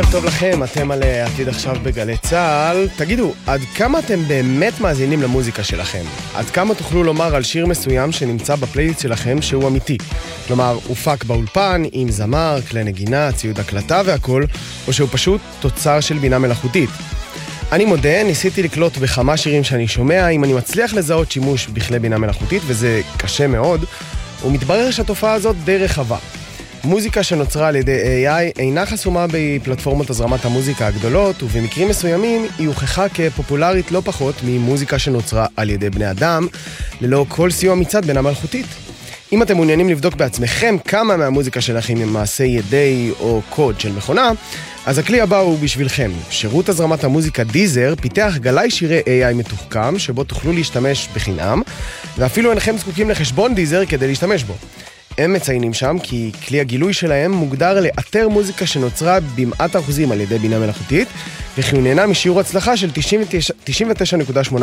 טוב לכם, אתם על עתיד עכשיו בגלי צהל. תגידו, עד כמה אתם באמת מאזינים למוזיקה שלכם? עד כמה תוכלו לומר על שיר מסוים שנמצא בפלייליסט שלכם שהוא אמיתי? כלומר, הופק באולפן, עם זמר, כלי נגינה, ציוד הקלטה והכל, או שהוא פשוט תוצר של בינה מלאכותית? אני מודה, ניסיתי לקלוט בכמה שירים שאני שומע, אם אני מצליח לזהות שימוש בכלי בינה מלאכותית, וזה קשה מאוד, ומתברר שהתופעה הזאת די רחבה. מוזיקה שנוצרה על ידי AI אינה חסומה בפלטפורמות הזרמת המוזיקה הגדולות, ובמקרים מסוימים היא הוכחה כפופולרית לא פחות ממוזיקה שנוצרה על ידי בני אדם, ללא כל סיוע מצד בינה מלאכותית. אם אתם מעוניינים לבדוק בעצמכם כמה מהמוזיקה שלכם הם מעשי ידי או קוד של מכונה, אז הכלי הבא הוא בשבילכם. שירות הזרמת המוזיקה דיזר פיתח גלאי שירי AI מתוחכם, שבו תוכלו להשתמש בחינם, ואפילו אינכם זקוקים לחשבון דיזר כדי להשתמש בו. הם מציינים שם כי כלי הגילוי שלהם מוגדר לאתר מוזיקה שנוצרה במעט אחוזים על ידי בינה מלאכותית, וכי הוא נהנה משיעור הצלחה של 99.8%.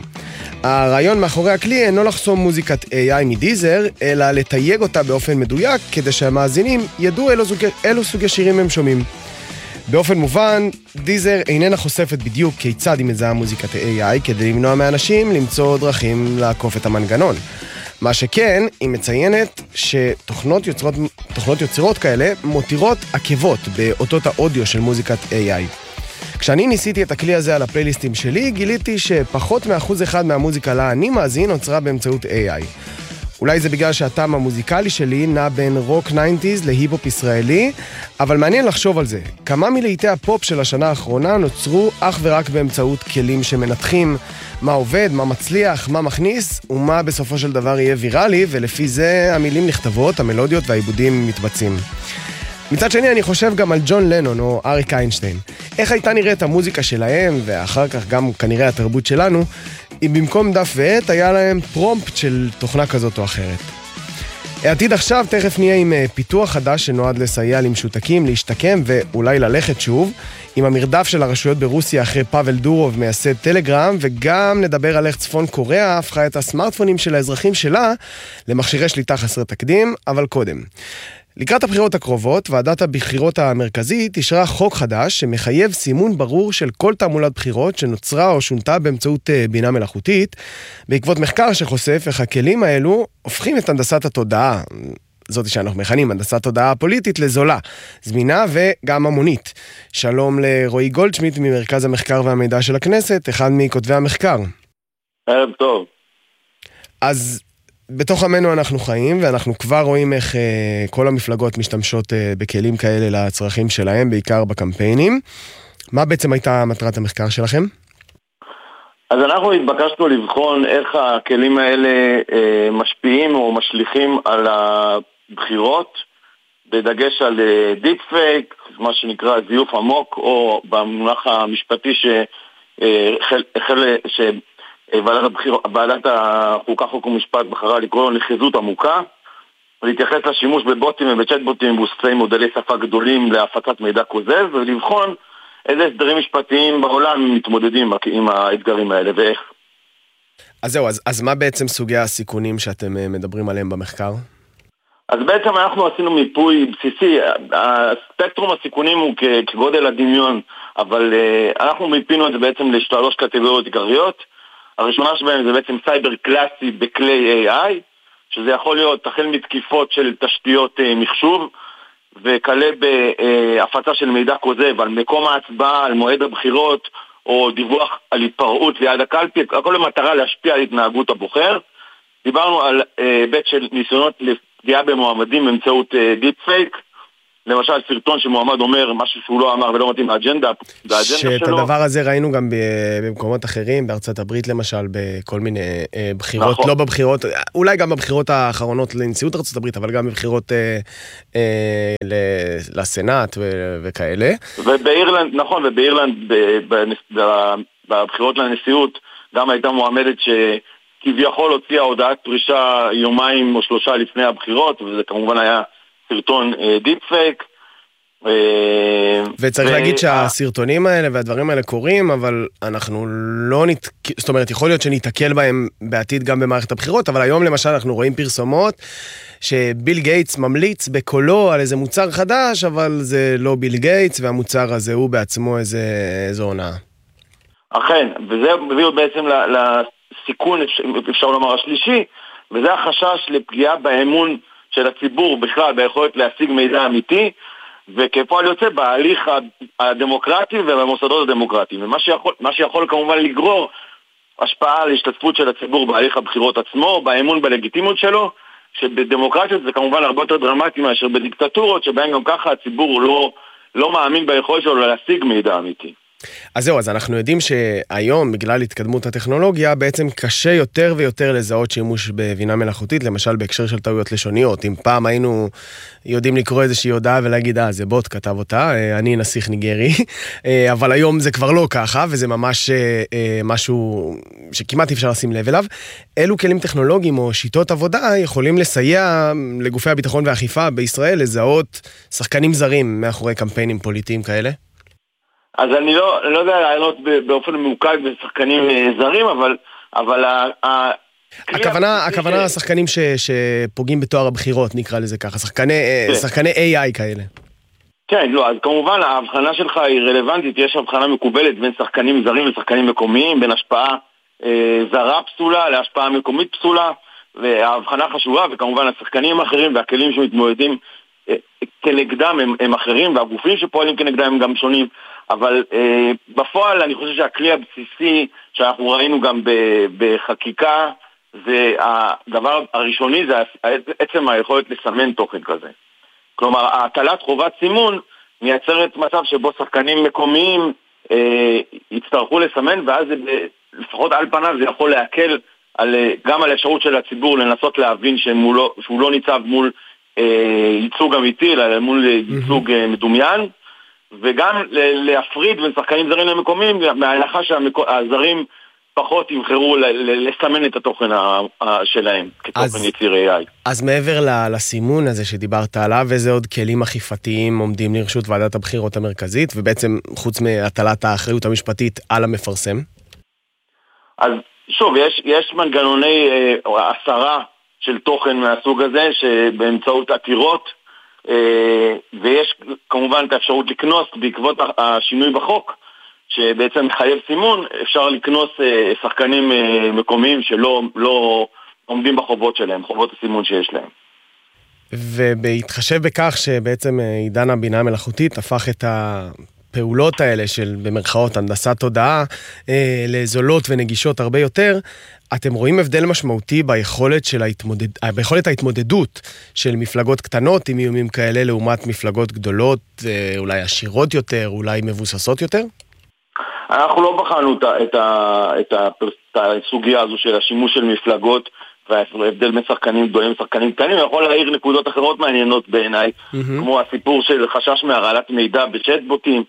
הרעיון מאחורי הכלי אינו לחסום מוזיקת AI מדיזר, אלא לתייג אותה באופן מדויק, כדי שהמאזינים ידעו אילו סוגי שירים הם שומעים. באופן מובן, דיזר איננה חושפת בדיוק כיצד היא מזהה מוזיקת AI, כדי למנוע מאנשים למצוא דרכים לעקוף את המנגנון. מה שכן, היא מציינת שתוכנות יוצרות כאלה מותירות עקבות באותות האודיו של מוזיקת AI. כשאני ניסיתי את הכלי הזה על הפלייליסטים שלי, גיליתי שפחות מ1% מהמוזיקה לה אני מאזין נוצרה באמצעות AI. אולי זה בגלל שהטעם המוזיקלי שלי נע בין רוק 90s להיפ-הופ ישראלי, אבל מעניין לחשוב על זה. כמה מלהיטי הפופ של השנה האחרונה נוצרו אך ורק באמצעות כלים שמנתחים מה עובד, מה מצליח, מה מכניס, ומה בסופו של דבר יהיה ויראלי, ולפי זה המילים נכתבות, המלודיות והעיבודים מתבצעים. מצד שני, אני חושב גם על ג'ון לנון או אריק איינשטיין. איך הייתה נראית המוזיקה שלהם, ואחר כך גם כנראה התרבות שלנו, אם במקום דף ועט היה להם פרומפט של תוכנה כזאת או אחרת. העתיד עכשיו תכף נהיה עם פיתוח חדש שנועד לסייע למשותקים, להשתקם ואולי ללכת שוב, עם המרדף של הרשויות ברוסיה אחרי פאבל דורוב מייסד טלגרם, וגם נדבר על איך צפון קוריאה הפכה את הסמארטפונים של האזרחים שלה למכשירי שליטה חסרי תקדים, אבל קודם. לקראת הבחירות הקרובות, ועדת הבחירות המרכזית אישרה חוק חדש שמחייב סימון ברור של כל תעמולת בחירות שנוצרה או שונתה באמצעות בינה מלאכותית, בעקבות מחקר שחושף איך הכלים האלו הופכים את הנדסת התודעה, זאת שאנחנו מכנים הנדסת תודעה פוליטית, לזולה, זמינה וגם המונית. שלום לרועי גולדשמיט ממרכז המחקר והמידע של הכנסת, אחד מכותבי המחקר. ערב טוב. אז בתוך עמנו אנחנו חיים, ואנחנו כבר רואים איך כל המפלגות משתמשות בכלים כאלה לצרכים שלהם, בעיקר בקמפיינים. מה בעצם הייתה מטרת המחקר שלכם? אז אנחנו התבקשנו לבחון איך הכלים האלה משפיעים או משליכים על הבחירות, בדגש על דיפ פייק, מה שנקרא זיוף עמוק, או במונח המשפטי ועדת החוקה חוק ומשפט בחרה לקרוא לו נחיזות עמוקה, ולהתייחס לשימוש בבוטים ובצ'טבוטים מבוססי מודלי שפה גדולים להפצת מידע כוזב, ולבחון איזה הסדרים משפטיים בעולם מתמודדים עם האתגרים האלה ואיך. אז זהו, אז מה בעצם סוגי הסיכונים שאתם מדברים עליהם במחקר? אז בעצם אנחנו עשינו מיפוי בסיסי, הספקטרום הסיכונים הוא כגודל הדמיון, אבל אנחנו מיפינו את זה בעצם לשלוש קטגוריות עיקריות. הראשונה שבהם זה בעצם סייבר קלאסי בכלי AI, שזה יכול להיות החל מתקיפות של תשתיות מחשוב, וכלה בהפצה של מידע כוזב על מקום ההצבעה, על מועד הבחירות, או דיווח על התפרעות ליד הקלפי, הכל במטרה להשפיע על התנהגות הבוחר. דיברנו על בית של ניסיונות לפגיעה במועמדים באמצעות דיפ פייק, למשל סרטון שמועמד אומר משהו שהוא לא אמר ולא מתאים לאג'נדה שלו. שאת הדבר הזה ראינו גם במקומות אחרים, בארצות הברית למשל, בכל מיני בחירות, נכון. לא בבחירות, אולי גם בבחירות האחרונות לנשיאות ארצות הברית, אבל גם בבחירות לסנאט וכאלה. ובאירלנד, נכון, ובאירלנד בבחירות לנשיאות גם הייתה מועמדת שכביכול הוציאה הודעת פרישה יומיים או שלושה לפני הבחירות, וזה כמובן היה סרטון דיפ פייק. וצריך להגיד שהסרטונים האלה והדברים האלה קורים, אבל אנחנו לא זאת אומרת, יכול להיות שניתקל בהם בעתיד גם במערכת הבחירות, אבל היום למשל אנחנו רואים פרסומות שביל גייטס ממליץ בקולו על איזה מוצר חדש, אבל זה לא ביל גייטס, והמוצר הזה הוא בעצמו איזו הונאה. אכן, וזה מביא בעצם לסיכון, אפשר לומר, השלישי, וזה החשש לפגיעה באמון של הציבור בכלל, ביכולת להשיג מידע אמיתי, וכפועל יוצא בהליך הדמוקרטי ובמוסדות הדמוקרטיים. ומה שיכול כמובן לגרור השפעה על השתתפות של הציבור בהליך הבחירות עצמו, באמון בלגיטימיות שלו, שבדמוקרטיות זה כמובן הרבה יותר דרמטי מאשר בדיקטטורות, שבהן גם ככה הציבור לא מאמין ביכולת שלו להשיג מידע אמיתי. אז זהו, אז אנחנו יודעים שהיום, בגלל התקדמות הטכנולוגיה, בעצם קשה יותר ויותר לזהות שימוש בבינה מלאכותית, למשל בהקשר של טעויות לשוניות. אם פעם היינו יודעים לקרוא איזושהי הודעה ולהגיד, זה בוט כתב אותה, אני נסיך ניגרי, אבל היום זה כבר לא ככה, וזה ממש משהו שכמעט אפשר לשים לב אליו. אילו כלים טכנולוגיים או שיטות עבודה יכולים לסייע לגופי הביטחון והאכיפה בישראל לזהות שחקנים זרים מאחורי קמפיינים פוליטיים כאלה? אז אני לא יודע לענות באופן ממוקד בשחקנים זרים, אבל הכוונה השחקנים שפוגעים בתואר הבחירות, נקרא לזה ככה, שחקני AI כאלה. כן, לא, אז כמובן ההבחנה שלך היא רלוונטית, יש הבחנה מקובלת בין שחקנים זרים ושחקנים מקומיים, בין השפעה זרה פסולה להשפעה מקומית פסולה, וההבחנה חשובה, וכמובן השחקנים האחרים והכלים שמתמודדים כנגדם הם אחרים, והגופים שפועלים כנגדם הם גם שונים, אבל בפועל אני חושב שהכלי הבסיסי שאנחנו ראינו גם בחקיקה, זה הדבר הראשוני, זה עצם היכולת לסמן תוכן כזה. כלומר, הטלת חובת סימון מייצרת מצב שבו שחקנים מקומיים יצטרכו לסמן, ואז לפחות על פניו זה יכול להקל גם על האפשרות של הציבור לנסות להבין שהוא לא ניצב מול ייצוג אמיתי, אלא מול ייצוג מדומיין, וגם להפריד בין שחקנים זרים למקומיים, מההנחה שהזרים פחות יבחרו לסמן את התוכן שלהם כתוכן יציר AI. אז מעבר לסימון הזה שדיברת עליו, איזה עוד כלים אכיפתיים עומדים לרשות ועדת הבחירות המרכזית, ובעצם חוץ מהטלת האחריות המשפטית על המפרסם? אז שוב, יש מנגנוני הסרה של תוכן מהסוג הזה, שבאמצעות עתירות, ויש כמובן את האפשרות לקנוס בעקבות השינוי בחוק, שבעצם מחייב סימון, אפשר לקנוס שחקנים מקומיים שלא עומדים בחובות שלהם, חובות הסימון שיש להם. ובהתחשב בכך שבעצם עידן הבינה המלאכותית הפך את הפעולות האלה של במרכאות הנדסת תודעה לזולות ונגישות הרבה יותר, אתם רואים הבדל משמעותי ביכולת ההתמודדות של מפלגות קטנות עם איומים כאלה לעומת מפלגות גדולות, אולי עשירות יותר, אולי מבוססות יותר? אנחנו לא בחנו את הסוגיה הזו של השימוש של מפלגות וההבדל בין שחקנים גדולים ושחקנים קטנים. יכול להעיר נקודות אחרות מעניינות בעיניי, כמו הסיפור של חשש מהרעלת מידע בצ'אטבוטים,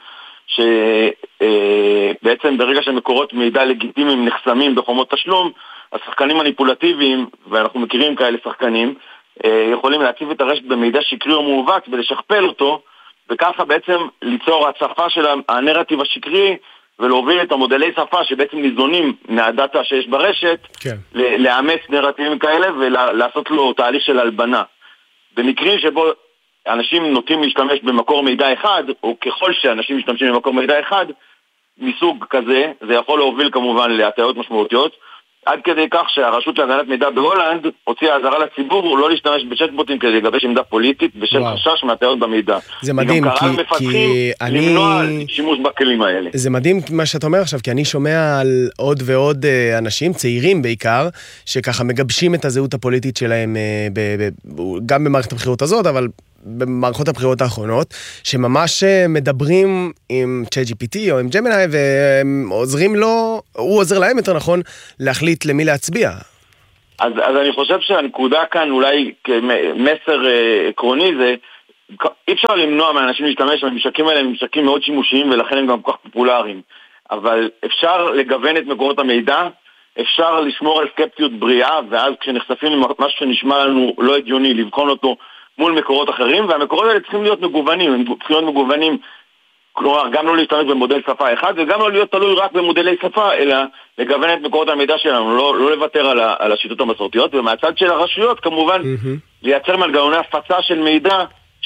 שבעצם ברגע שמקורות מידע לגיטימיים נחסמים בחומות תשלום, השחקנים מניפולטיביים, ואנחנו מכירים כאלה שחקנים, יכולים להציב את הרשת במידע שקרי או מעוות ולשכפל אותו, וככה בעצם ליצור הצפה של הנרטיב השקרי, ולהוביל את המודלי שפה שבעצם ניזונים מהדאטה שיש ברשת, כן. לאמץ נרטיבים כאלה ולעשות לו תהליך של הלבנה. במקרים שבו אנשים נוטים להשתמש במקור מידע אחד, או ככל שאנשים משתמשים במקור מידע אחד, מסוג כזה, זה יכול להוביל כמובן להטעיות משמעותיות, עד כדי כך שהרשות להגנת מידע בהולנד הוציאה אזהרה לציבור לא להשתמש בצ'אטבוטים כדי לגבש עמדה פוליטית בשל חשש מהטעיות במידע. זה מדהים, כי למנוע שימוש בכלים האלה. זה מדהים מה שאתה אומר עכשיו, כי אני שומע על עוד ועוד אנשים, צעירים בעיקר, שככה מגבשים את הזהות הפוליטית שלהם גם במערכת הבחירות הזאת, אבל במערכות הבחירות האחרונות, שממש מדברים עם ChatGPT או עם ג'מיני, והם עוזרים לו, הוא עוזר להם יותר נכון, להחליט למי להצביע. אז אני חושב שהנקודה כאן אולי כמסר עקרוני זה, אי אפשר למנוע מאנשים להשתמש, הממשקים האלה הם ממשקים מאוד שימושיים, ולכן הם גם כל כך פופולריים. אבל אפשר לגוון את מקורות המידע, אפשר לשמור על סקפטיות בריאה, ואז כשנחשפים למשהו שנשמע לנו לא הגיוני, לבחון אותו מול מקורות אחרים, והמקורות האלה צריכים להיות מגוונים, הם צריכים להיות מגוונים, כלומר, גם לא להשתמש במודל שפה אחד, וגם לא להיות תלוי רק במודלי שפה, אלא לגוון את מקורות המידע שלנו, לא לוותר על השיטות המסורתיות, ומהצד של הרשויות, כמובן, לייצר מנגנוני הפצה של מידע,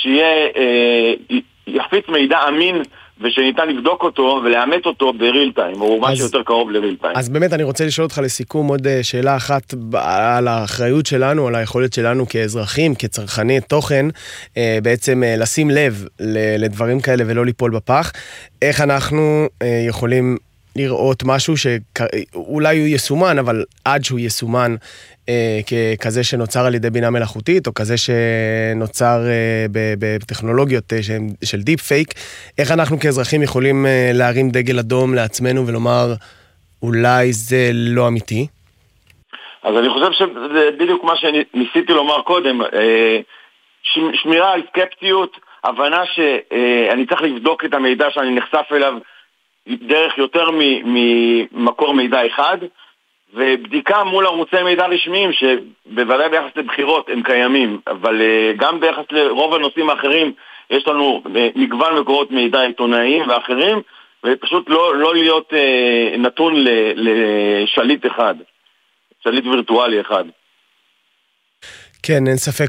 יחפיץ מידע אמין, ושניתן לבדוק אותו ולאמת אותו בריל טיים, או משהו יותר קרוב לריל טיים. אז באמת אני רוצה לשאול אותך לסיכום עוד שאלה אחת על האחריות שלנו, על היכולת שלנו כאזרחים, כצרכני תוכן, בעצם לשים לב לדברים כאלה ולא ליפול בפח. איך אנחנו יכולים לראות משהו שאולי הוא יסומן, אבל עד שהוא יסומן ככזה שנוצר על ידי בינה מלאכותית, או כזה שנוצר בטכנולוגיות של דיפ פייק, איך אנחנו כאזרחים יכולים להרים דגל אדום לעצמנו ולומר, אולי זה לא אמיתי? אז אני חושב שזה בדיוק מה שניסיתי לומר קודם, שמירה על סקפטיות, הבנה שאני צריך לבדוק את המידע שאני נחשף אליו דרך יותר ממקור מידע אחד, ובדיקה מול ערוצי מידע רשמיים, שבוודאי ביחס לבחירות הם קיימים, אבל גם ביחס לרוב הנושאים האחרים, יש לנו מגוון מקורות מידע עיתונאיים ואחרים, ופשוט לא להיות נתון לשליט אחד, שליט וירטואלי אחד. כן, אין ספק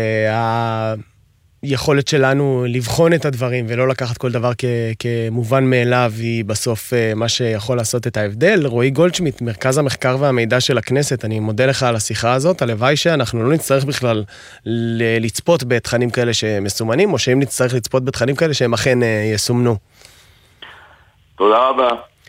היכולת שלנו לבחון את הדברים ולא לקחת כל דבר כמובן מאליו היא בסוף מה שיכול לעשות את ההבדל. רועי גולדשמיט, מרכז המחקר והמידע של הכנסת, אני מודה לך על השיחה הזאת. הלוואי שאנחנו לא נצטרך בכלל לצפות בתכנים כאלה שמסומנים, או שאם נצטרך לצפות בתכנים כאלה שהם אכן יסומנו. תודה רבה.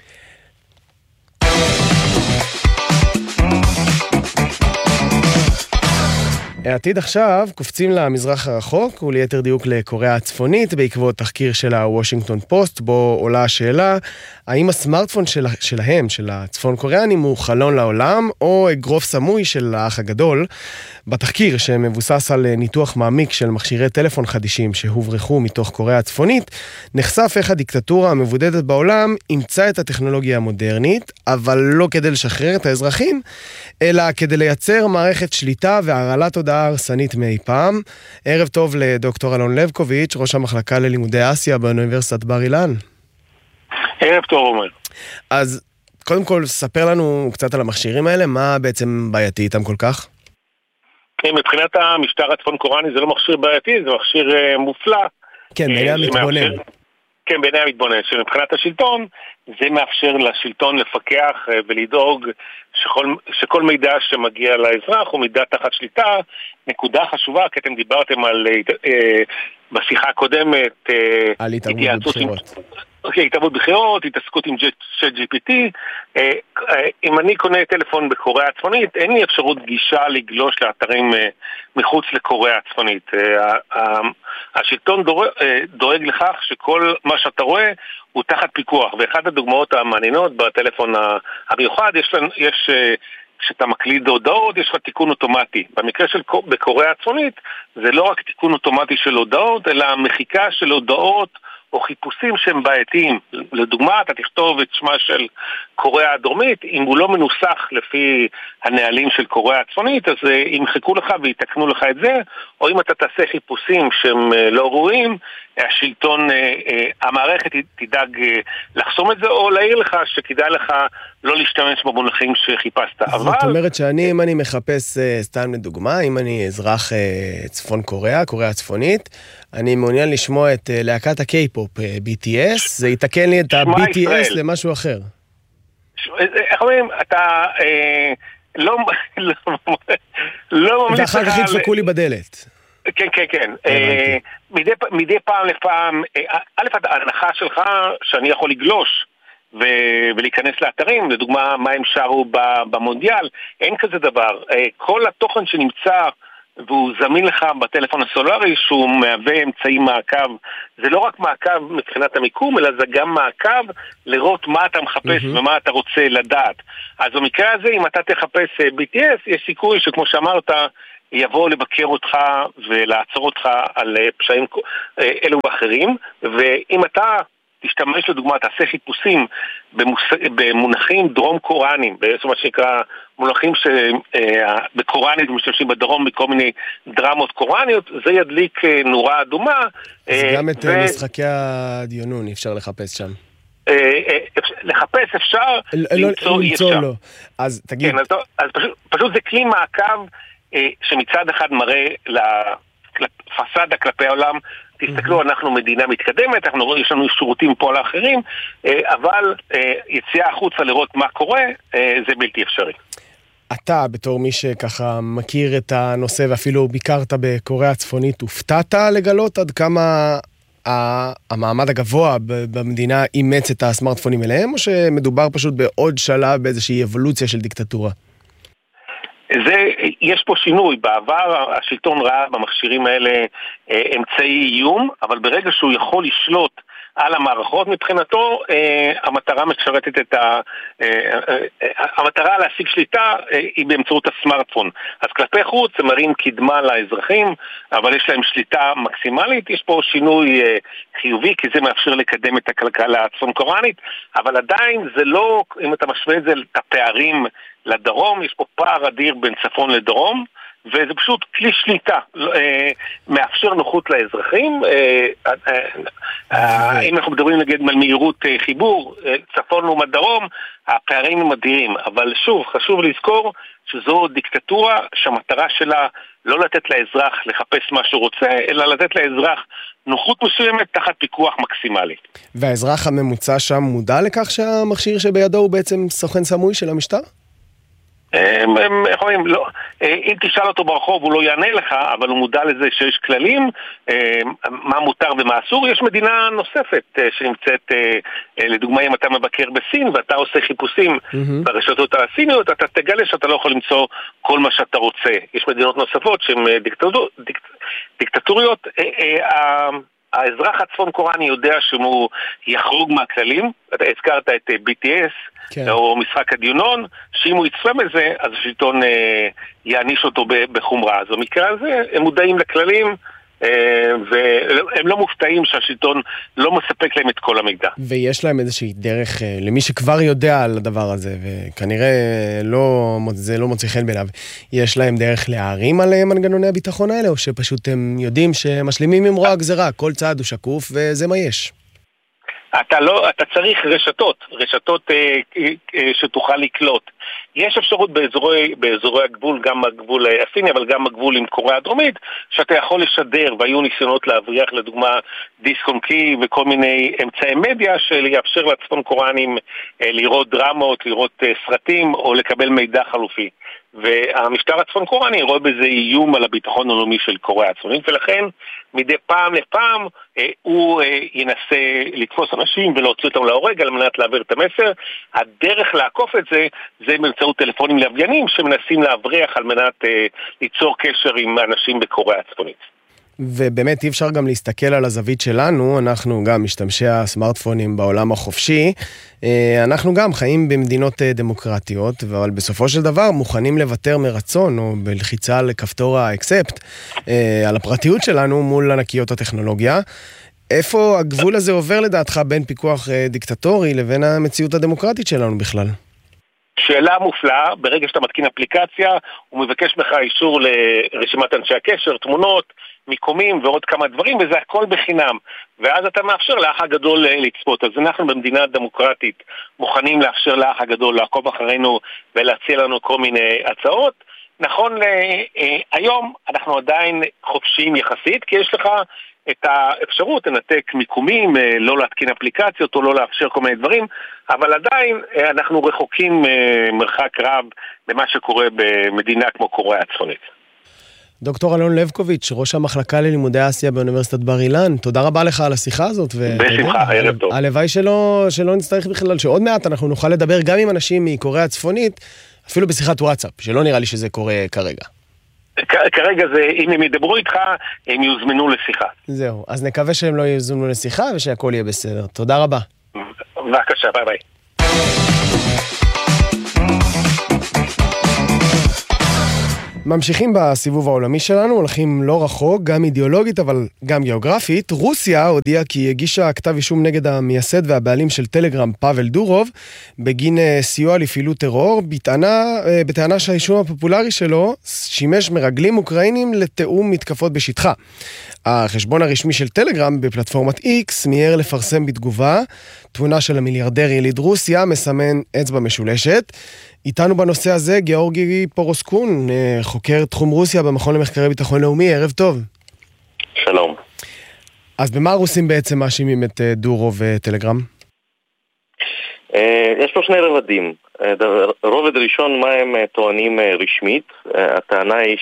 העתיד עכשיו קופצים למזרח הרחוק וליתר דיוק לקוריאה הצפונית בעקבות תחקיר של הוושינגטון פוסט, בו עולה השאלה האם הסמארטפון שלהם, של הצפון קוריאנים, הוא חלון לעולם או אגרוף סמוי של האח הגדול. בתחקיר שמבוסס על ניתוח מעמיק של מכשירי טלפון חדישים שהוברחו מתוך קוריאה הצפונית, נחשף איך הדיקטטורה המבודדת בעולם אימצה את הטכנולוגיה המודרנית, אבל לא כדי לשחרר את האזרחים, אלא כדי לייצר מערכת שליטה והרעלת תודעה הרסנית מאי פעם. ערב טוב לדוקטור אלון לבקוביץ', ראש המחלקה ללימודי אסיה באוניברסיטת בר אילן. ערב טוב, עומר. אז קודם כל, ספר לנו קצת על המכשירים האלה, מה בעצם בעייתי איתם כל כך? מבחינת המשטר הצפון קוריאני זה לא מכשיר בעייתי, זה מכשיר מופלא. כן, בעיני המתבונן. כן, בעיני המתבונן, שמבחינת השלטון, זה מאפשר לשלטון לפקח ולדאוג שכל מידע שמגיע לאזרח הוא מידע תחת שליטה. נקודה חשובה, כי אתם דיברתם על בשיחה הקודמת, על התערבות בבחירות. התערבות בחירות, התעסקות עם ChatGPT. אם אני קונה טלפון בקוריאה הצפונית, אין לי אפשרות גישה לגלוש לאתרים מחוץ לקוריאה הצפונית. השלטון דואג לכך שכל מה שאתה רואה הוא תחת פיקוח, ואחת הדוגמאות המעניינות בטלפון המיוחד, יש כשאתה מקליד הודעות, יש לך תיקון אוטומטי. במקרה של בקוריאה הצפונית, זה לא רק תיקון אוטומטי של הודעות, אלא מחיקה של הודעות או חיפושים שהם בעייתיים. לדוגמה, אתה תכתוב את שמה של קוריאה הדרומית, אם הוא לא מנוסח לפי הנהלים של קוריאה הצפונית, אז ימחקו לך ויתקנו לך את זה, או אם אתה תעשה חיפושים שהם לא ראויים, השלטון, המערכת תדאג לחסום את זה, או להעיר לך שכדאי לך לא להשתמש במונחים שחיפשת. זאת אומרת שאני, אם אני מחפש, סתם לדוגמה, אם אני אזרח צפון קוריאה, קוריאה הצפונית, אני מעוניין לשמוע את להקת הקיי-פופ, BTS, זה יתקן לי את ה-BTS למשהו אחר. איך אומרים, אתה לא ממליץ לך... ואחר כך ידפקו לי בדלת. כן, כן, כן. מדי פעם לפעם, א', ההנחה שלך שאני יכול לגלוש ולהיכנס לאתרים, לדוגמה מה הם שרו במונדיאל, אין כזה דבר. כל התוכן שנמצא והוא זמין לך בטלפון הסולרי שהוא מהווה אמצעי מעקב, זה לא רק מעקב מבחינת המיקום, אלא זה גם מעקב לראות מה אתה מחפש ומה אתה רוצה לדעת. אז במקרה הזה, אם אתה תחפש BTS, יש סיכוי שכמו שאמרת, יבוא לבקר אותך ולעצור אותך על פשעים אלו ואחרים, ואם אתה תשתמש לדוגמה, תעשה חיפושים במונחים דרום קוראנים, בעצם מה שנקרא מונחים שבקוראנית משתמשים בדרום בכל מיני דרמות קוראניות, זה ידליק נורה אדומה. אז גם את משחקי הדיונון אפשר לחפש שם. לחפש אפשר, למצוא אי אפשר. לא. אז תגיד. כן, אז פשוט זה כלי מעקב שמצד אחד מראה לפסדה כלפי העולם, תסתכלו, אנחנו מדינה מתקדמת, יש לנו שירותים פה לאחרים, אבל יציאה החוצה לראות מה קורה, זה בלתי אפשרי. אתה, בתור מי שככה מכיר את הנושא ואפילו ביקרת בקוריאה הצפונית, הופתעת לגלות עד כמה המעמד הגבוה במדינה אימץ את הסמארטפונים אליהם, או שמדובר פשוט בעוד שלב באיזושהי אבולוציה של דיקטטורה? יש פה שינוי. בעבר השלטון ראה במכשירים האלה אמצעי איום, אבל ברגע שהוא יכול לשלוט על המערכות, מבחינתו המטרה משרתת את המטרה להשיג שליטה היא באמצעות הסמארטפון. אז כלפי חוץ הם מראים קדמה לאזרחים, אבל יש להם שליטה מקסימלית. יש פה שינוי חיובי, כי זה מאפשר לקדם את הכלכלה הצפון קוריאנית, אבל עדיין זה לא, אם אתה משווה את זה, את הפערים לדרום, יש פה פער אדיר בין צפון לדרום, וזה פשוט כלי שליטה, מאפשר נוחות לאזרחים. אם אנחנו מדברים נגד על מהירות חיבור, צפון לעומת דרום, הפערים הם אדירים. אבל שוב, חשוב לזכור שזו דיקטטורה שהמטרה שלה לא לתת לאזרח לחפש מה שהוא רוצה, אלא לתת לאזרח נוחות מסוימת תחת פיקוח מקסימלי. והאזרח הממוצע שם מודע לכך שהמכשיר שבידו הוא בעצם סוכן סמוי של המשטר? לא. אם תשאל אותו ברחוב הוא לא יענה לך, אבל הוא מודע לזה שיש כללים, מה מותר ומה אסור. יש מדינה נוספת שנמצאת, לדוגמה אם אתה מבקר בסין ואתה עושה חיפושים ברשתות הסיניות, אתה תגלה שאתה לא יכול למצוא כל מה שאתה רוצה. יש מדינות נוספות שהן דיקטטוריות. האזרח הצפון קוריאני יודע שהוא יחרוג מהכללים. אתה הזכרת את BTS, כן. או משחק הדיונון, שאם הוא יצפה בזה, אז השלטון יעניש אותו בחומרה. אז במקרה הזה הם מודעים לכללים, והם לא מופתעים שהשלטון לא מספק להם את כל המידע. ויש להם איזושהי דרך, למי שכבר יודע על הדבר הזה, וכנראה זה לא מוצא חן בעיניו, יש להם דרך להערים עליהם מנגנוני הביטחון האלה, או שפשוט הם יודעים שמשלימים עם רוע הגזרה, כל צעד הוא שקוף וזה מה יש? אתה צריך רשתות שתוכל לקלוט. יש אפשרות באזורי הגבול, גם הגבול הסיני, אבל גם הגבול עם קוריאה הדרומית, שאתה יכול לשדר, והיו ניסיונות להבריח לדוגמה דיסק און קי וכל מיני אמצעי מדיה שיאפשר לצפון קוריאנים לראות דרמות, לראות סרטים או לקבל מידע חלופי. והמשטר הצפון קוריאני רואה בזה איום על הביטחון הלאומי של קוריאה הצפונית, ולכן מדי פעם לפעם הוא ינסה לתפוס אנשים ולהוציא אותם להורג על מנת להעביר את המסר. הדרך לעקוף את זה באמצעות טלפונים לוויינים שמנסים להבריח על מנת ליצור קשר עם אנשים בקוריאה הצפונית. ובאמת אי אפשר גם להסתכל על הזווית שלנו, אנחנו גם משתמשי הסמארטפונים בעולם החופשי, אנחנו גם חיים במדינות דמוקרטיות, אבל בסופו של דבר מוכנים לוותר מרצון או בלחיצה לכפתור האקספט על הפרטיות שלנו מול ענקיות הטכנולוגיה. איפה הגבול הזה עובר לדעתך בין פיקוח דיקטטורי לבין המציאות הדמוקרטית שלנו בכלל? שאלה מופלאה. ברגע שאתה מתקין אפליקציה, הוא מבקש לך אישור לרשימת אנשי הקשר, תמונות, מיקומים ועוד כמה דברים, וזה הכל בחינם. ואז אתה מאפשר לאח הגדול לצפות. אז אנחנו במדינה דמוקרטית מוכנים לאפשר לאח הגדול לעקוב אחרינו ולהציע לנו כל מיני הצעות. נכון היום אנחנו עדיין חופשיים יחסית, כי יש לך את האפשרות לנתק מיקומים, לא להתקין אפליקציות או לא לאפשר כל מיני דברים, אבל עדיין אנחנו רחוקים מרחק רב במה שקורה במדינה כמו קוריאה הצפונית. דוקטור אלון לבקוביץ', ראש המחלקה ללימודי אסיה באוניברסיטת בר אילן, תודה רבה לך על השיחה הזאת. בשמחה, ערב טוב. הלוואי שלא נצטרך בכלל, שעוד מעט אנחנו נוכל לדבר גם עם אנשים מקוריאה הצפונית, אפילו בשיחת וואטסאפ, שלא נראה לי שזה קורה כרגע. כרגע זה, אם הם ידברו איתך, הם יוזמנו לשיחה. זהו, אז נקווה שהם לא יוזמנו לשיחה ושהכל יהיה בסדר. תודה רבה. בבקשה, ביי ביי. ממשיכים בסיבוב העולמי שלנו, הולכים לא רחוק, גם אידיאולוגית אבל גם גיאוגרפית. רוסיה הודיעה כי הגישה כתב אישום נגד המייסד והבעלים של טלגרם פאבל דורוב, בגין סיוע לפעילות טרור, בטענה שהאישום הפופולרי שלו שימש מרגלים אוקראינים לתאום מתקפות בשטחה. החשבון הרשמי של טלגרם בפלטפורמת X מיהר לפרסם בתגובה תמונה של המיליארדר יליד רוסיה, מסמן אצבע משולשת. איתנו בנושא הזה גיאורגי פורוסקון, חוקר תחום רוסיה במכון למחקרי ביטחון לאומי. ערב טוב. שלום. אז במה הרוסים בעצם מאשימים את דורוב וטלגרם? יש פה שני רבדים. רובד ראשון, מה הם טוענים רשמית. הטענה היא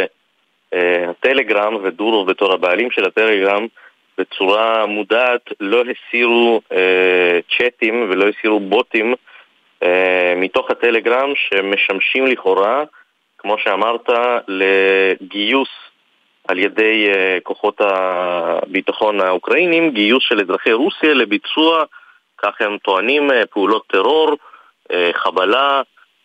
שהטלגרם ודורוב בתור הבעלים של הטלגרם בצורה מודעת לא הסירו צ'אטים ולא הסירו בוטים מתוך הטלגרם שמשמשים לכאורה, כמו שאמרת, לגיוס על ידי כוחות הביטחון האוקראינים, גיוס של אזרחי רוסיה לביצוע, כך הם טוענים, פעולות טרור, חבלה,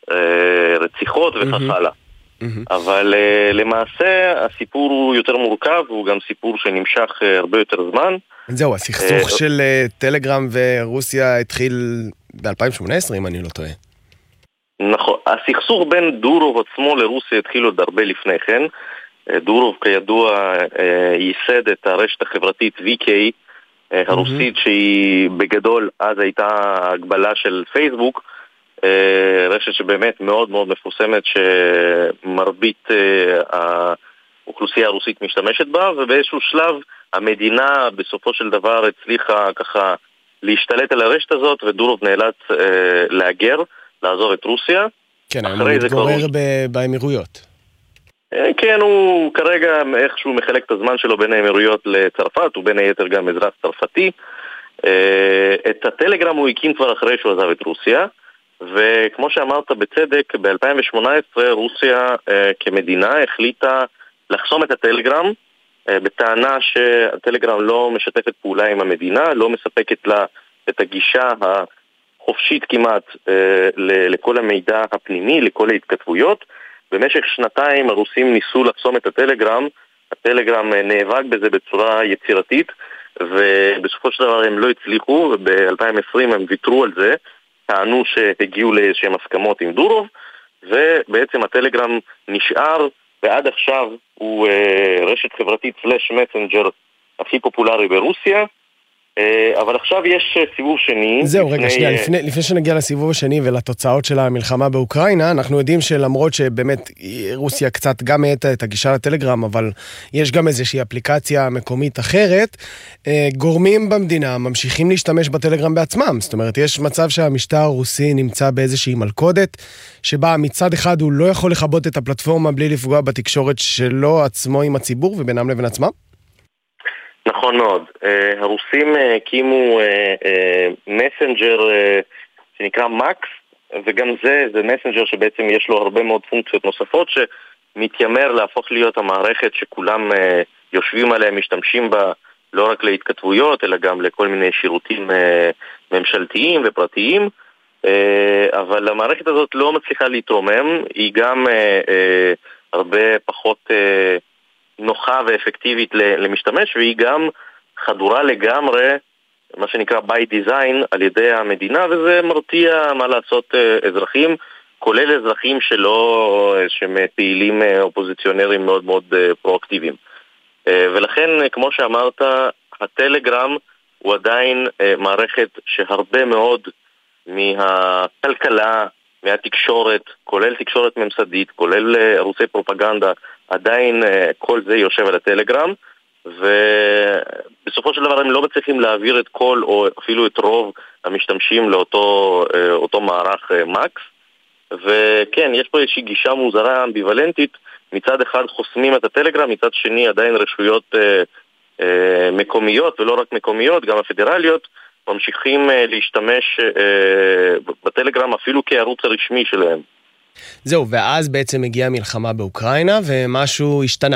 רציחות וכך הלאה. אבל למעשה הסיפור הוא יותר מורכב, הוא גם סיפור שנמשך הרבה יותר זמן. זהו, הסכסוך של טלגרם ורוסיה התחיל ב-2018, אם אני לא טועה. נכון, הסכסוך בין דורוב עצמו לרוסיה התחיל עוד הרבה לפני כן. דורוב כידוע ייסד את הרשת החברתית VK הרוסית, שהיא בגדול אז הייתה הגבלה של פייסבוק, רשת שבאמת מאוד מאוד מפורסמת שמרבית האוכלוסייה הרוסית משתמשת בה, ובאיזשהו שלב המדינה בסופו של דבר הצליחה ככה להשתלט על הרשת הזאת, ודורוב נאלץ להגר, לעזוב את רוסיה. כן, הוא מתגורר באמירויות. כן, הוא כרגע איכשהו מחלק את הזמן שלו בין האמירויות לצרפת, הוא בין היתר גם אזרח צרפתי. את הטלגרם הוא הקים כבר אחרי שהוא עזב את רוסיה, וכמו שאמרת בצדק, ב-2018 רוסיה כמדינה החליטה לחסום את הטלגרם, בטענה שהטלגרם לא משתפת פעולה עם המדינה, לא מספקת לה את הגישה החופשית כמעט לכל המידע הפנימי, לכל ההתכתבויות. במשך שנתיים הרוסים ניסו לחסום את הטלגרם, הטלגרם נאבק בזה בצורה יצירתית, ובסופו של דבר הם לא הצליחו, וב-2020 הם ויתרו על זה, טענו שהגיעו לאיזשהם הסכמות עם דורוב, ובעצם הטלגרם נשאר, ועד עכשיו הוא רשת חברתית סלש מסנג'ר הכי פופולרי ברוסיה, אבל עכשיו יש סיבוב שני. זהו, רגע, שנייה, לפני שנגיע לסיבוב השני ולתוצאות של המלחמה באוקראינה, אנחנו יודעים שלמרות שבאמת רוסיה קצת גם העתה את הגישה לטלגרם, אבל יש גם איזושהי אפליקציה מקומית אחרת, גורמים במדינה ממשיכים להשתמש בטלגרם בעצמם. זאת אומרת, יש מצב שהמשטר הרוסי נמצא באיזושהי מלכודת, שבה מצד אחד הוא לא יכול לכבות את הפלטפורמה בלי לפגוע בתקשורת שלו עצמו עם הציבור ובינם לבין עצמם? נכון מאוד. הרוסים הקימו מסנג'ר שנקרא מקס, וגם זה מסנג'ר שבעצם יש לו הרבה מאוד פונקציות נוספות, שמתיימר להפוך להיות המערכת שכולם יושבים עליה, משתמשים בה לא רק להתכתבויות, אלא גם לכל מיני שירותים ממשלתיים ופרטיים, אבל המערכת הזאת לא מצליחה להתרומם, היא גם הרבה פחות נוחה ואפקטיבית למשתמש, והיא גם חדורה לגמרי, מה שנקרא by design, על ידי המדינה, וזה מרתיע מה לעשות אזרחים, כולל אזרחים שהם פעילים אופוזיציונרים מאוד מאוד פרואקטיביים. ולכן, כמו שאמרת, הטלגרם הוא עדיין מערכת שהרבה מאוד מהכלכלה, מהתקשורת, כולל תקשורת ממסדית, כולל ערוצי פרופגנדה, עדיין כל זה יושב על הטלגרם, ובסופו של דבר הם לא מצליחים להעביר את כל או אפילו את רוב המשתמשים לאותו מערך מקס. וכן, יש פה איזושהי גישה מוזרה אמביוולנטית, מצד אחד חוסמים את הטלגרם, מצד שני עדיין רשויות מקומיות, ולא רק מקומיות, גם הפדרליות, ממשיכים להשתמש בטלגרם אפילו כערוץ הרשמי שלהם. זהו, ואז בעצם הגיעה מלחמה באוקראינה ומשהו השתנה.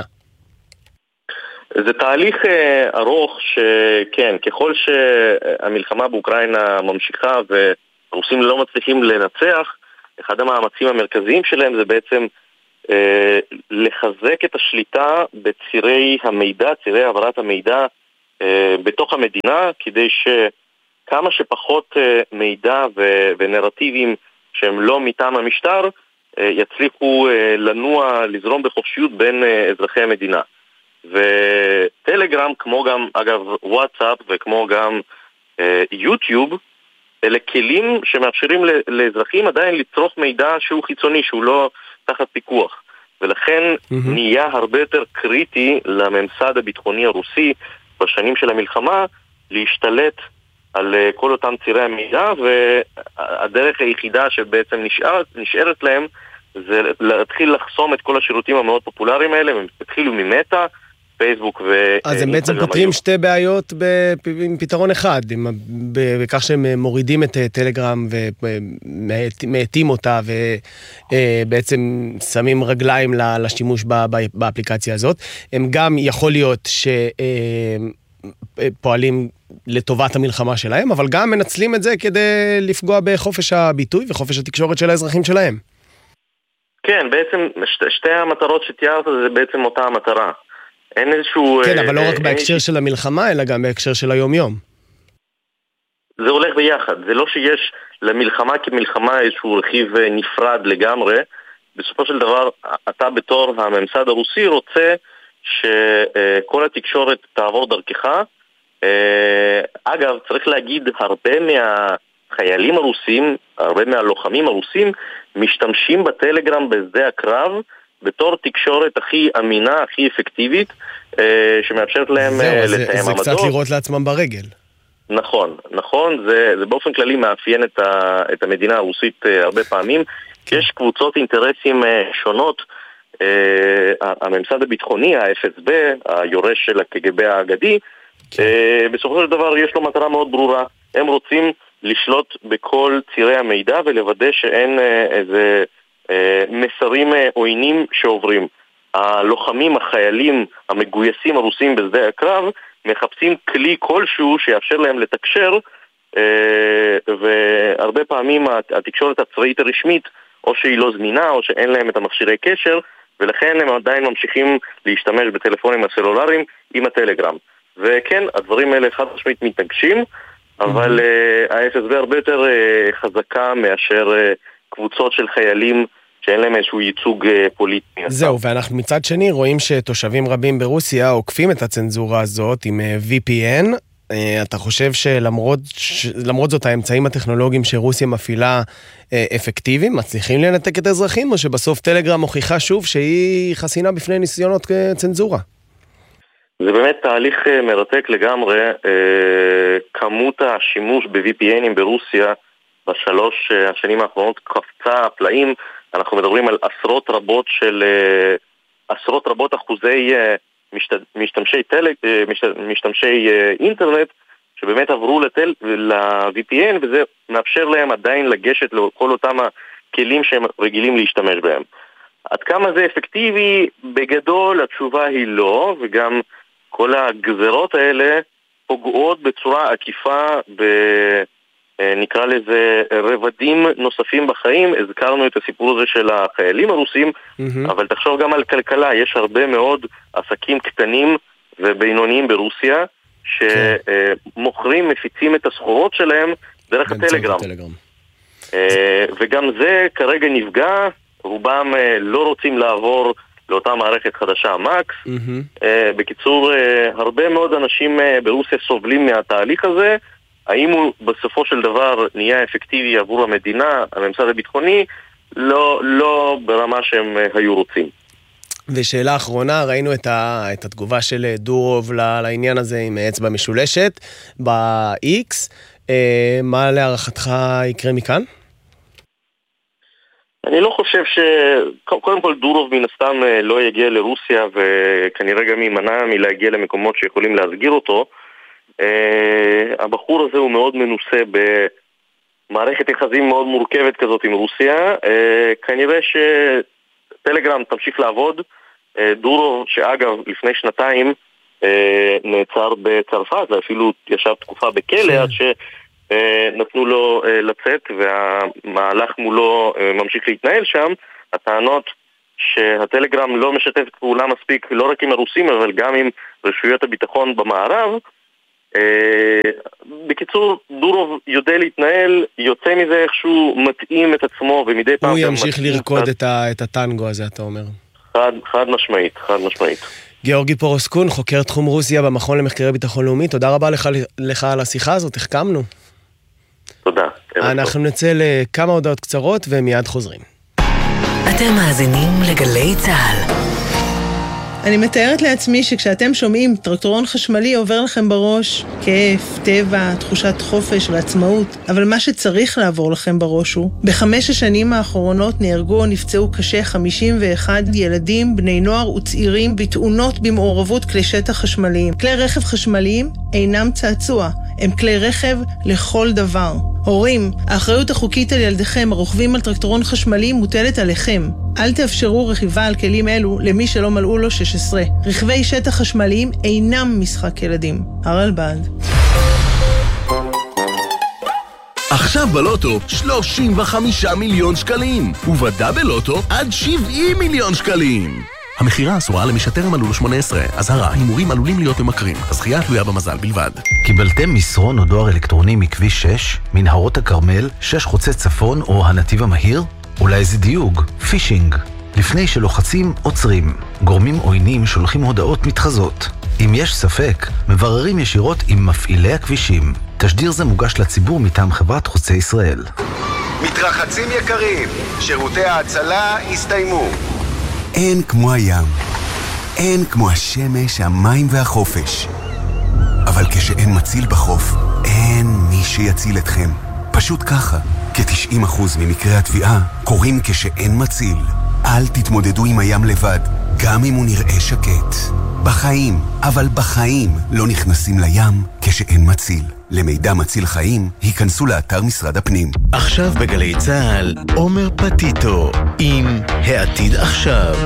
זה תהליך ארוך שכן, ככל שהמלחמה באוקראינה ממשיכה והרוסים לא מצליחים לנצח, אחד המאמצים המרכזיים שלהם זה בעצם לחזק את השליטה בצירי המידע, צירי העברת המידע בתוך המדינה, כדי שכמה שפחות מידע ונרטיבים שהם לא מטעם המשטר יצליחו לנוע, לזרום בחופשיות בין אזרחי המדינה. וטלגרם, כמו גם אגב וואטסאפ וכמו גם יוטיוב, אלה כלים שמאפשרים לאזרחים עדיין לצרוך מידע שהוא חיצוני, שהוא לא תחת פיקוח. ולכן נהיה הרבה יותר קריטי לממסד הביטחוני הרוסי בשנים של המלחמה להשתלט על כל אותם צירי המידע, והדרך היחידה שבעצם נשארת להם זה להתחיל לחסום את כל השירותים המאוד פופולריים האלה. הם התחילו ממטה, פייסבוק ואינסטגרם. אז הם בעצם פותרים שתי בעיות עם פתרון אחד, בכך שהם מורידים את טלגרם ומעטים אותה ובעצם שמים רגליים לשימוש באפליקציה הזאת. הם גם יכול להיות שפועלים לטובת המלחמה שלהם, אבל גם מנצלים את זה כדי לפגוע בחופש הביטוי וחופש התקשורת של האזרחים שלהם. כן, בעצם שתי המטרות שתיארת זה בעצם אותה המטרה. אין איזשהו... כן, אבל לא רק בהקשר של המלחמה, אלא גם בהקשר של היום-יום. זה הולך ביחד. זה לא שיש למלחמה כמלחמה איזשהו רכיב נפרד לגמרי. בסופו של דבר, אתה בתור הממסד הרוסי רוצה שכל התקשורת תעבור דרכך. אגב, צריך להגיד, הרבה מהחיילים הרוסים, הרבה מהלוחמים הרוסים, משתמשים בטלגרם בשדה הקרב, בתור תקשורת הכי אמינה, הכי אפקטיבית, שמאפשרת להם לתאם עמדות. זה קצת לראות לעצמם ברגל. נכון, זה באופן כללי מאפיין את המדינה הרוסית הרבה פעמים. יש קבוצות אינטרסים שונות, הממסד הביטחוני, ה-FSB, היורש של הקג"ב האגדי, בסופו של דבר יש לו מטרה מאוד ברורה. הם רוצים לשלוט בכל צירי המידע ולוודא שאין איזה מסרים עוינים שעוברים. הלוחמים, החיילים, המגויסים הרוסים בשדה הקרב מחפשים כלי כלשהו שיאפשר להם לתקשר, והרבה פעמים התקשורת הצבאית הרשמית או שהיא לא זמינה או שאין להם את המכשירי קשר, ולכן הם עדיין ממשיכים להשתמש בטלפונים הסלולריים עם הטלגרם. וכן, הדברים האלה חד משמעית מתנגשים, אבל ה-FSB הרבה יותר חזקה מאשר קבוצות של חיילים שאין להם איזשהו ייצוג פוליטי. זהו, ואנחנו מצד שני רואים שתושבים רבים ברוסיה עוקפים את הצנזורה הזאת עם VPN. אתה חושב שלמרות זאת האמצעים הטכנולוגיים שרוסיה מפעילה אפקטיביים, מצליחים לנתק את האזרחים, או שבסוף טלגרם מוכיחה שוב שהיא חסינה בפני ניסיונות צנזורה? זה באמת תהליך מרתק לגמרי. כמות השימוש ב-VPNים ברוסיה בשלוש השנים האחרונות קפצה פלאים. אנחנו מדברים על עשרות רבות אחוזי משתמשי אינטרנט שבאמת עברו ל-VPN, וזה מאפשר להם עדיין לגשת לכל אותם הכלים שהם רגילים להשתמש בהם. עד כמה זה אפקטיבי? בגדול התשובה היא לא, וגם כל הגזרות האלה פוגעות בצורה עקיפה נקרא לזה רבדים נוספים בחיים. הזכרנו את הסיפור הזה של החיילים הרוסים, אבל תחשוב גם על כלכלה. יש הרבה מאוד עסקים קטנים ובינוניים ברוסיה שמוכרים, מפיצים את הסחורות שלהם דרך הטלגרם. וגם זה כרגע נפגע. רובם לא רוצים לעבור לאותה מערכת חדשה, מקס. בקיצור, הרבה מאוד אנשים ברוסיה סובלים מהתהליך הזה. האם הוא בסופו של דבר נהיה אפקטיבי עבור המדינה, הממסד הביטחוני? לא ברמה שהם היו רוצים. ושאלה אחרונה, ראינו את התגובה של דורוב לעניין הזה עם אצבע משולשת ב-X. מה להערכתך יקרה מכאן? אני לא חושב קודם כל דורוב מן הסתם לא יגיע לרוסיה, וכנראה גם יימנע מלהגיע למקומות שיכולים להסגיר אותו. הבחור הזה הוא מאוד מנוסה במערכת יחסים מאוד מורכבת כזאת עם רוסיה. כנראה שטלגרם תמשיך לעבוד. דורוב, שאגב לפני שנתיים נעצר בצרפת ואפילו ישב תקופה בכלא עד שנתנו לו לצאת, והמהלך מולו ממשיך להתנהל שם. הטענות שהטלגרם לא משתף פעולה מספיק לא רק עם הרוסים אבל גם עם רשויות הביטחון במערב. בקיצור, דורוב יודע להתנהל, יוצא מזה איכשהו מתאים את עצמו ומדי פעם... הוא ימשיך לרקוד את הטנגו הזה, אתה אומר. חד משמעית, חד משמעית. גיאורגי פורוסקון, חוקר תחום רוסיה במכון למחקרי ביטחון לאומי, תודה רבה לך על השיחה הזאת, החכמנו. תודה. אנחנו נצא לכמה הודעות קצרות ומיד חוזרים. אתם מאזינים לגלי צהל. אני מתארת לעצמי שכשאתם שומעים טרקטורון חשמלי עובר לכם בראש כיף, טבע, תחושת חופש ועצמאות, אבל מה שצריך לעבור לכם בראש הוא, ב5 השנים האחרונות נהרגו או נפצעו קשה 51 ילדים, בני נוער וצעירים בתאונות במעורבות כלי שטח חשמליים. כלי רכב חשמליים אינם צעצוע, הם כלי רכב לכל דבר. הורים, האחריות החוקית על ילדיכם הרוכבים על טרקטורון חשמלי מוטלת עליכם. אל תאפשרו רכיבה על כלים אלו למי שלא מלאו לו 16. רכבי שטח חשמליים אינם משחק ילדים. הרלב"ד. עכשיו בלוטו 35 מיליון שקלים, ובדאבל לוטו עד 70 מיליון שקלים. המחירה אסורה למי שטרם מלאו לו 18. אזהרה, הימורים עלולים להיות ממכרים. הזכייה תלויה במזל בלבד. קיבלתם מסרון או דואר אלקטרוני מכביש 6, מנהרות הכרמל, 6 חוצה צפון או הנתיב המהיר? אולי זה דיוג, פישינג. לפני שלוחצים, עוצרים. גורמים עוינים שולחים הודעות מתחזות. אם יש ספק, מבררים ישירות עם מפעילי הכבישים. תשדיר זה מוגש לציבור מטעם חברת חוצי ישראל. מתרחצים יקרים, שירותי ההצלה הסתיימו. אין כמו הים, אין כמו השמש, המים והחופש. אבל כשאין מציל בחוף, אין מי שיציל אתכם. פשוט ככה, כ-90% ממקרי התביעה קורים כשאין מציל. אל תתמודדו עם הים לבד, גם אם הוא נראה שקט. בחיים, אבל בחיים לא נכנסים לים כשאין מציל. למידע מציל חיים, היכנסו לאתר משרד הפנים. עכשיו בגלי צהל, עומר פטיטו עם העתיד עכשיו.